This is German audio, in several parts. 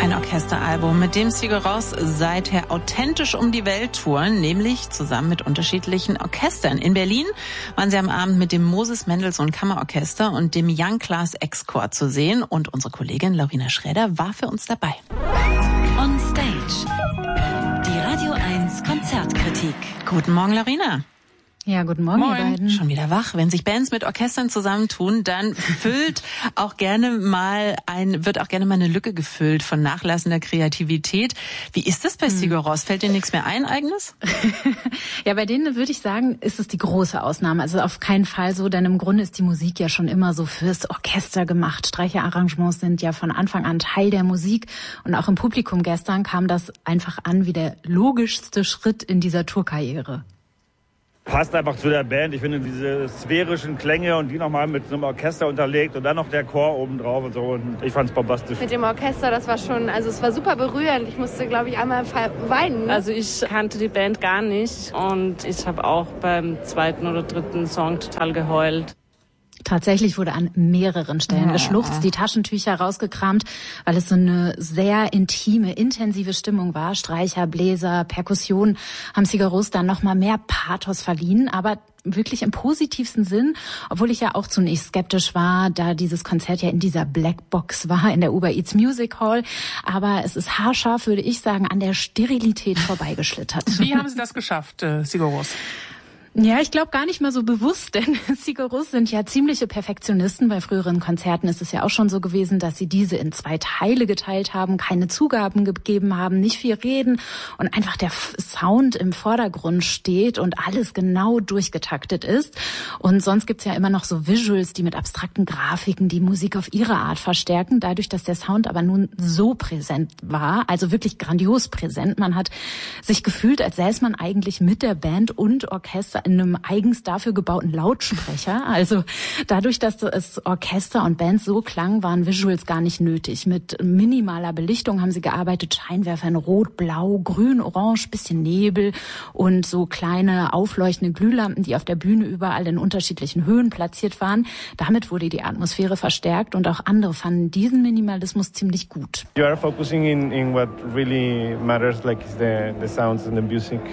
Ein Orchesteralbum, mit dem Sigur Rós seither authentisch um die Welt touren, nämlich zusammen mit unterschiedlichen Orchestern. In Berlin waren sie am Abend mit dem Moses Mendelssohn Kammerorchester und dem Young Class X-Chor zu sehen und unsere Kollegin Laurina Schräder war für uns dabei. On Stage. Die Radio 1 Konzertkritik. Guten Morgen, Laurina. Ja, guten Morgen, ihr beiden. Schon wieder wach. Wenn sich Bands mit Orchestern zusammentun, dann wird auch gerne mal eine Lücke gefüllt von nachlassender Kreativität. Wie ist das bei Sigur Rós? Fällt dir nichts mehr ein, Eigenes? Ja, bei denen würde ich sagen, ist es die große Ausnahme. Also auf keinen Fall so, denn im Grunde ist die Musik ja schon immer so fürs Orchester gemacht. Streicherarrangements sind ja von Anfang an Teil der Musik. Und auch im Publikum gestern kam das einfach an wie der logischste Schritt in dieser Tourkarriere. Passt einfach zu der Band. Ich finde diese sphärischen Klänge und die nochmal mit so einem Orchester unterlegt und dann noch der Chor oben drauf und so. Und ich fand's bombastisch. Mit dem Orchester, das war schon, also es war super berührend. Ich musste, glaube ich, einmal weinen. Also ich kannte die Band gar nicht und ich habe auch beim zweiten oder dritten Song total geheult. Tatsächlich wurde an mehreren Stellen geschluchzt, die Taschentücher rausgekramt, weil es so eine sehr intime, intensive Stimmung war. Streicher, Bläser, Perkussion haben Sigur Rós dann noch mal mehr Pathos verliehen, aber wirklich im positivsten Sinn, obwohl ich ja auch zunächst skeptisch war, da dieses Konzert ja in dieser Blackbox war, in der Uber Eats Music Hall. Aber es ist haarscharf, würde ich sagen, an der Sterilität vorbeigeschlittert. Wie haben Sie das geschafft, Sigur Rós? Ja, ich glaube gar nicht mal so bewusst, denn Sigur Rós sind ja ziemliche Perfektionisten. Bei früheren Konzerten ist es ja auch schon so gewesen, dass sie diese in 2 Teile geteilt haben, keine Zugaben gegeben haben, nicht viel reden und einfach der Sound im Vordergrund steht und alles genau durchgetaktet ist. Und sonst gibt's ja immer noch so Visuals, die mit abstrakten Grafiken die Musik auf ihre Art verstärken. Dadurch, dass der Sound aber nun so präsent war, also wirklich grandios präsent, man hat sich gefühlt, als säße man eigentlich mit der Band und Orchester in einem eigens dafür gebauten Lautsprecher. Also dadurch, dass das Orchester und Band so klang, waren Visuals gar nicht nötig. Mit minimaler Belichtung haben sie gearbeitet, Scheinwerfer in Rot, Blau, Grün, Orange, bisschen Nebel und so kleine aufleuchtende Glühlampen, die auf der Bühne überall in unterschiedlichen Höhen platziert waren. Damit wurde die Atmosphäre verstärkt und auch andere fanden diesen Minimalismus ziemlich gut. You are focusing in what really matters, like the sounds and the music.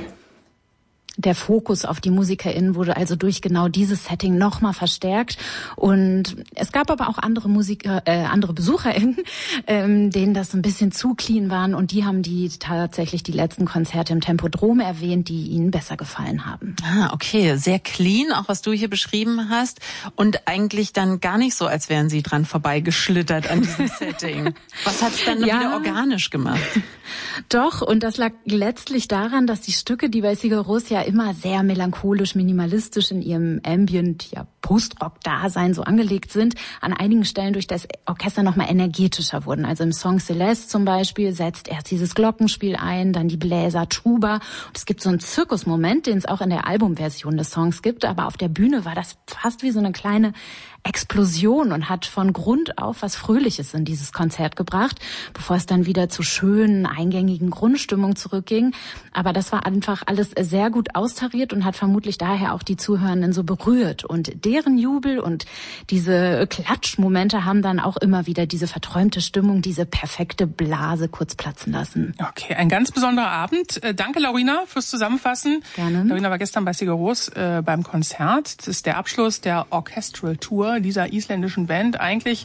Der Fokus auf die MusikerInnen wurde also durch genau dieses Setting nochmal verstärkt. Und es gab aber auch andere BesucherInnen, denen das so ein bisschen zu clean waren. Und die haben tatsächlich die letzten Konzerte im Tempodrom erwähnt, die ihnen besser gefallen haben. Ah, okay. Sehr clean, auch was du hier beschrieben hast. Und eigentlich dann gar nicht so, als wären sie dran vorbeigeschlittert an diesem Setting. Was hat's dann wieder organisch gemacht? Doch, und das lag letztlich daran, dass die Stücke, die bei Sigur Rós ja immer sehr melancholisch, minimalistisch in ihrem Ambient, Post-Rock-Dasein so angelegt sind, an einigen Stellen durch das Orchester nochmal energetischer wurden. Also im Song Celeste zum Beispiel setzt erst dieses Glockenspiel ein, dann die Bläser, Tuba. Und es gibt so einen Zirkusmoment, den es auch in der Albumversion des Songs gibt, aber auf der Bühne war das fast wie so eine kleine Explosion und hat von Grund auf was Fröhliches in dieses Konzert gebracht, bevor es dann wieder zu schönen, eingängigen Grundstimmung zurückging. Aber das war einfach alles sehr gut austariert und hat vermutlich daher auch die Zuhörenden so berührt. Und deren Jubel und diese Klatschmomente haben dann auch immer wieder diese verträumte Stimmung, diese perfekte Blase kurz platzen lassen. Okay, ein ganz besonderer Abend. Danke, Laurina, fürs Zusammenfassen. Gerne. Laurina war gestern bei Sigur Rós beim Konzert. Das ist der Abschluss der Orchestral Tour dieser isländischen Band. Eigentlich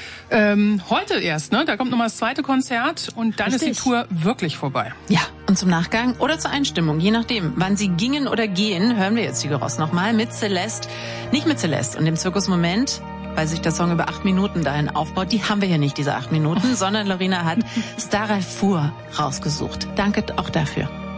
heute erst, ne? Da kommt nochmal das zweite Konzert und dann ist die Tour wirklich vorbei. Ja, und zum Nachgang oder zur Einstimmung, je nachdem, wann sie gingen oder gehen, hören wir jetzt Sigur Rós nochmal mit Celeste. Nicht mit Celeste und dem Zirkusmoment, weil sich der Song über 8 Minuten dahin aufbaut. Die haben wir hier nicht, diese 8 Minuten, sondern Laurina hat Starafur rausgesucht. Danke auch dafür.